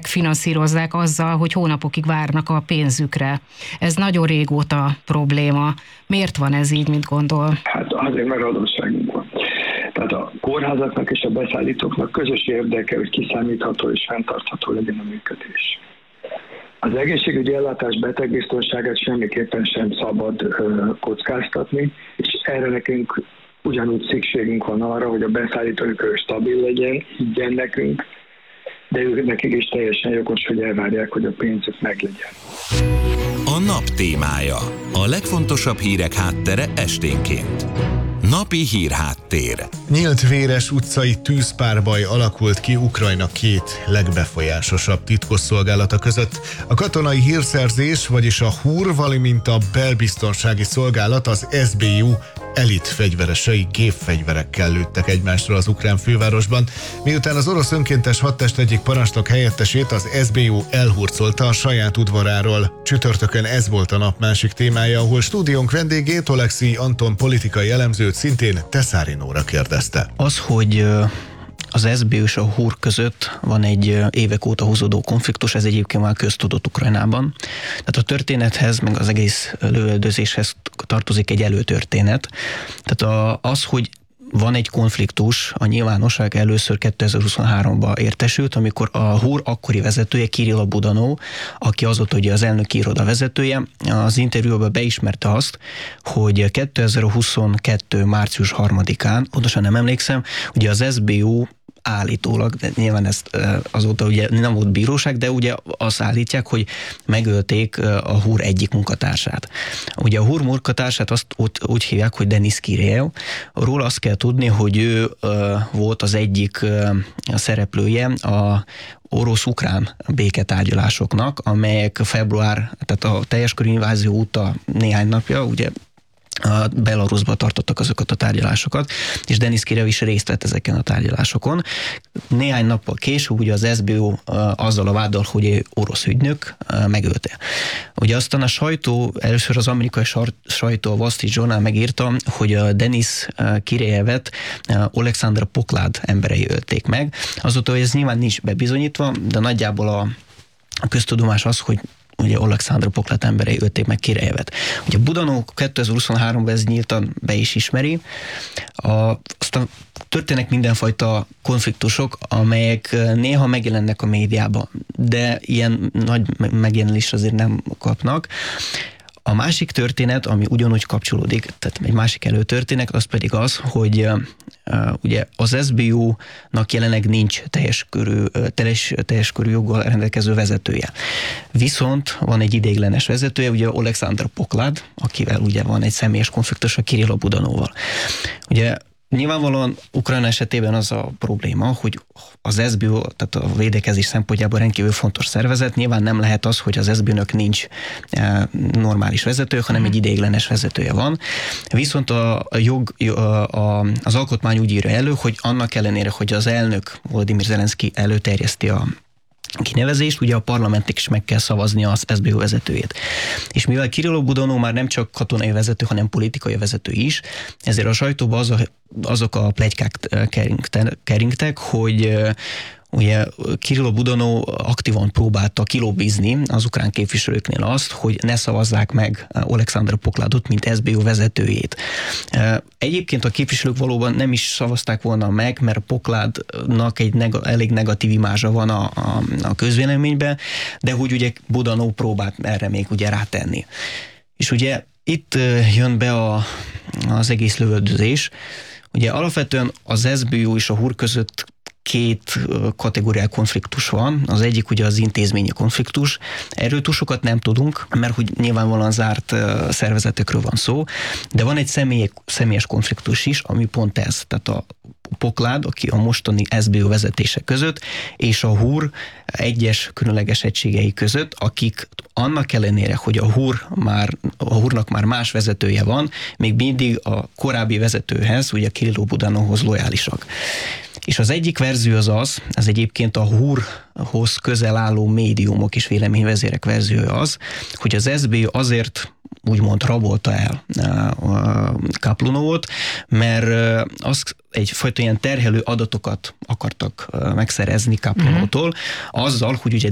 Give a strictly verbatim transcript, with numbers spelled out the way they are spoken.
cégek finanszírozzák azzal, hogy hónapokig várnak a pénzükre. Ez nagyon régóta probléma. Miért van ez így, mint gondol? Hát azért, mert adósságunk van. Tehát a kórházaknak és a beszállítóknak közös érdeke, hogy kiszámítható és fenntartható legyen a működés. Az egészségügyi ellátás betegbiztonságát semmiképpen sem szabad ö, kockáztatni, és erre nekünk ugyanúgy szükségünk van arra, hogy a beszállítók stabil legyen, higgyen nekünk, de ők nekik is teljesen jogos, hogy elvárják, hogy a pénzük meglegyen. A nap témája. A legfontosabb hírek háttere esténként. Napi hírháttér. Nyílt véres utcai tűzpárbaj alakult ki Ukrajna két legbefolyásosabb titkosszolgálata között. A katonai hírszerzés, vagyis a húr, valamint a belbiztonsági szolgálat, az es bé u elit fegyveresei gépfegyverekkel lőttek egymásra az ukrán fővárosban, miután az orosz önkéntes hadtest egyik parancsnok helyettesét az es bé u elhurcolta a saját udvaráról. Csütörtökön ez volt a nap másik témája, ahol stúdiónk vendégét, Oleksij Anton politikai elemzőt szintén Teszári Nóra kérdezte. Az, hogy az es bé u és a húr között van egy évek óta húzódó konfliktus, ez egyébként már köztudott Ukrajnában. Tehát a történethez, meg az egész lövöldözéshez tartozik egy előtörténet. Tehát az, hogy van egy konfliktus, a nyilvánosság először kétezer-huszonháromban értesült, amikor a húr akkori vezetője, Kirill Budanov, aki azóta ugye az elnöki iroda vezetője, az interjúban beismerte azt, hogy kétezer-huszonkettő március harmadikán, pontosan nem emlékszem, ugye az es bé u állítólag, de nyilván ezt azóta ugye nem volt bíróság, de ugye azt állítják, hogy megölték a húr egyik munkatársát. Ugye a húr munkatársát azt úgy, úgy hívják, hogy Denis Kireev. Róla azt kell tudni, hogy ő uh, volt az egyik uh, szereplője a orosz-ukrán béketárgyalásoknak, amelyek február, tehát a teljes körű invázió óta néhány napja, ugye a Belarusba tartottak azokat a tárgyalásokat, és Denis Kireev is részt vett ezeken a tárgyalásokon. Néhány nappal később ugye az es bé u azzal a váddal, hogy orosz ügynök, megölte. Ugye aztán a sajtó, először az amerikai sajtó, a Wall Street Journal megírta, hogy a Denis Kireevet Oleksandr Poklád emberei ölték meg. Azóta, hogy ez nyilván nincs bebizonyítva, de nagyjából a, a köztudomás az, hogy ugye Oleksandr Poklád emberei ölték meg Kireevet. Ugye Budanov kétezer-huszonháromban ez nyíltan be is ismeri. A, aztán történnek mindenfajta konfliktusok, amelyek néha megjelennek a médiában, de ilyen nagy megjelenés azért nem kapnak. A másik történet, ami ugyanúgy kapcsolódik, tehát egy másik előtörténet, az pedig az, hogy uh, ugye az es bé u-nak jelenleg nincs teljes körű, teljes, teljes körű joggal rendelkező vezetője. Viszont van egy ideiglenes vezetője, ugye Oleksandr Poklád, akivel ugye van egy személyes konfliktus a Kirill Budanovval. Ugye nyilvánvalóan Ukrajna esetében az a probléma, hogy az es bé u, tehát a védekezés szempontjából rendkívül fontos szervezet, nyilván nem lehet az, hogy az es bé u-nak nincs e, normális vezető, hanem egy ideiglenes vezetője van. Viszont a, a jog, a, a, az alkotmány úgy írja elő, hogy annak ellenére, hogy az elnök Volodymyr Zelenszky előterjeszti a kinevezést, ugye a parlamentnek is meg kell szavazni az es bé u vezetőjét. És mivel Kirill Budanov már nem csak katonai vezető, hanem politikai vezető is, ezért a sajtóban az a, azok a pletykák keringtek, hogy ugye Kirill Budanov aktívan próbálta kilobbizni az ukrán képviselőknél azt, hogy ne szavazzák meg Oleksandr Pokládot, mint es bé u vezetőjét. Egyébként a képviselők valóban nem is szavazták volna meg, mert a Pokládnak egy neg- elég negatív imázsa van a, a, a közvéleményben, de hogy ugye Budanov próbált erre még ugye rátenni. És ugye itt jön be a, az egész lövöldözés. Ugye alapvetően az es bé u és a húr között két kategóriál konfliktus van. Az egyik ugye az intézményi konfliktus. Erről túl sokat nem tudunk, mert hogy nyilvánvalóan zárt szervezetekről van szó, de van egy személy, személyes konfliktus is, ami pont ez. Tehát a Poklád, aki a mostani es bé u vezetése között, és a húr egyes különleges egységei között, akik annak ellenére, hogy a húr már, a húrnak már más vezetője van, még mindig a korábbi vezetőhez, ugye Kirill Budanovhoz lojálisak. És az egyik verzió az az, ez egyébként a húrhoz közel álló médiumok és véleményvezérek verziója az, hogy az es bé u azért úgymond rabolta el Kaplunovot, mert az egyfajta ilyen terhelő adatokat akartak megszerezni Kaplunovtól, azzal, hogy ugye